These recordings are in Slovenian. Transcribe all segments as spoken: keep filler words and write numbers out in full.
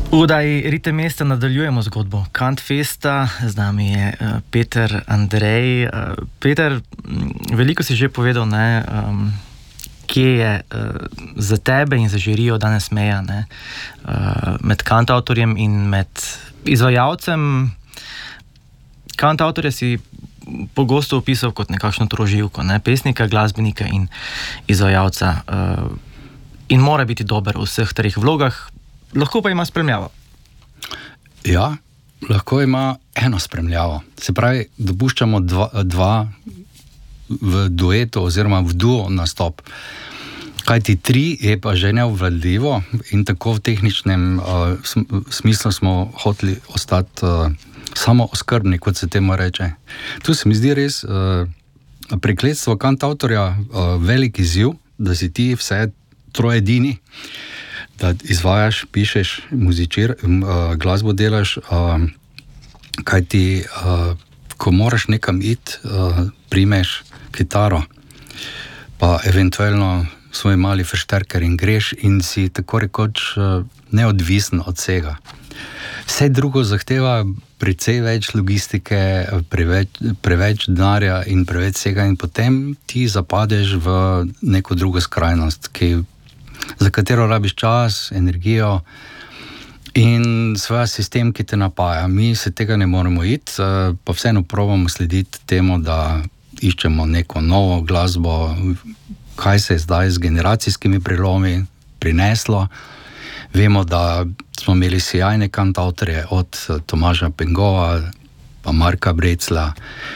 V oddaji Ritem mesta nadaljujemo zgodbo Kantfesta. Z nami je uh, Peter Andrej. Uh, Peter, veliko si že povedal, ne, um, kje je uh, za tebe in za žirijo danes meja, ne, uh, med kantavtorjem in med izvajalcem. Kantavtorja si pogosto opisal kot nekakšno troživko, ne, pesnika, glasbenika in izvajalca. Uh, in mora biti dober v vseh treh vlogah. Lahko pa ima spremljavo. Ja, lahko ima eno spremljavo. Se pravi, dopuščamo dva, dva v duetu oziroma v duo nastop. Kajti tri je pa že neobvladljivo in tako v tehničnem uh, smislu smo hoteli ostati uh, samo oskrbni, kot se temu reče. Tu se mi zdi res uh, prekletstvo kantavtorja uh, velik izziv, da si ti vse trojedini, da izvajaš, pišeš, muzičir, glasbo delaš, kaj ti, ko moraš nekam iti, primeš kitaro, pa eventualno svoj mali fršterker in greš in si tako rekoč neodvisen od vsega. Vse drugo zahteva precej več logistike, preveč, preveč denarja in preveč vsega in potem ti zapadeš v neko drugo skrajnost, ki za katero rabiš čas, energijo in svoj sistem, ki te napaja. Mi se tega ne moremo iti, pa vseeno probamo slediti temu, da iščemo neko novo glasbo, kaj se je zdaj z generacijskimi prelomi prineslo. Vemo, da smo imeli sjajne kantavtorje od Tomaža Pengova pa Marka Brecla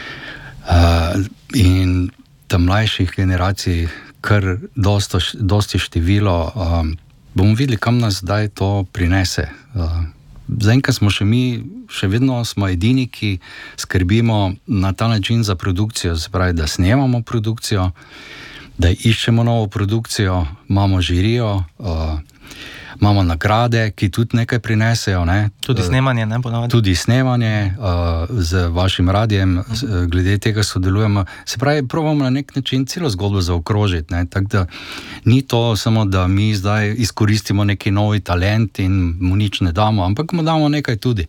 in tam mlajših generacij kar dosto, dosti število. Um, bomo videli, kam nas zdaj to prinese. Uh, Zaenkrat smo še mi, še vedno smo edini, ki skrbimo na ta način za produkcijo, se pravi, da snemamo produkcijo, da iščemo novo produkcijo, imamo žirijo, uh, imamo nagrade, ki tudi nekaj prinesejo. Ne? Tudi snemanje, ne? Ponovadi. Tudi snemanje, uh, z vašim radijem, uh-huh. glede tega sodelujemo. Se pravi, probamo na nek način celo zgodbo zaokrožiti. Tako da ni to samo, da mi zdaj izkoristimo neki novi talent in mu nič ne damo, ampak mu damo nekaj tudi.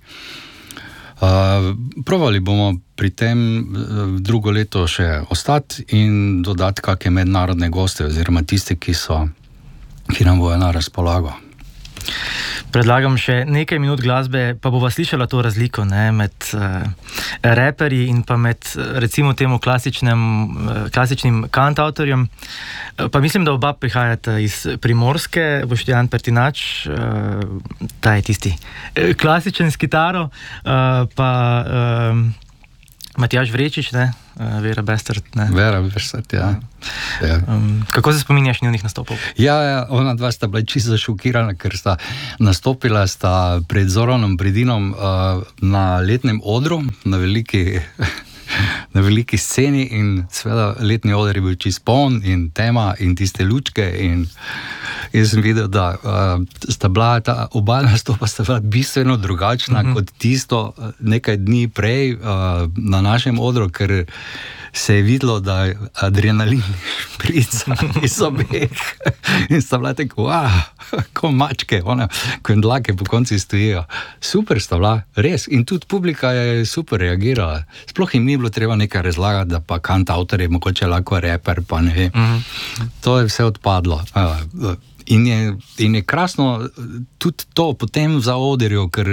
Uh, probali bomo pri tem uh, drugo leto še ostati in dodati kakšne mednarodne goste oziroma tiste, ki so, ki nam bojo na razpolago. Predlagam še nekaj minut glasbe, pa bova slišala to razliko, ne, med uh, reperji in pa med, recimo temu, klasičnem, uh, klasičnim kantavtorjem. Uh, pa mislim, da oba prihajata iz Primorske, Boštjan Pertinač, uh, ta je tisti uh, klasičen s kitaro, uh, pa uh, Matjaž Vrečič, ne, uh, Vera Bestert, ne. Vera Bestert, ja. ja. Um, kako se spominjaš njunih nastopov? Ja, ja, ona dva sta bila čisto šokirana, ker sta nastopila sta pred Zoranom Bredinom uh, na letnem odru, na veliki, na veliki sceni in seveda letni oder je bil čisto poln in tema in tiste lučke in jaz sem videl, da uh, sta bila ta oba nastopa sta bila bistveno drugačna uh-huh. kot tisto nekaj dni prej uh, na našem odru, ker se je videlo, da adrenalin šprica iz obeh in sta bila tako, wow, ko mačke, ona, ko jim dlake po konci stojijo. Super sta bila, res. In tudi publika je super reagirala. Sploh jim ni bilo treba nekaj razlagati, da pa kantavtor je mogoče lahko reper, pa ne vem. Uh-huh. To je vse odpadlo. In je, in je krasno tudi to potem v zaodrju, ker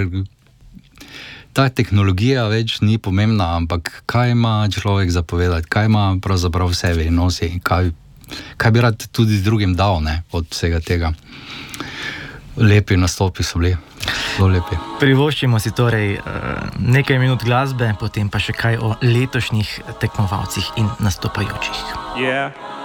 ta tehnologija več ni pomembna, ampak kaj ima človek zapovedati, kaj ima pravzaprav v sebi nosi, kaj, kaj bi rad tudi drugim dal, ne, od vsega tega. Lepi nastopi so bili, zelo lepi. Privoščimo si torej uh, nekaj minut glasbe, potem pa še kaj o letošnjih tekmovalcih in nastopajočih. Yeah.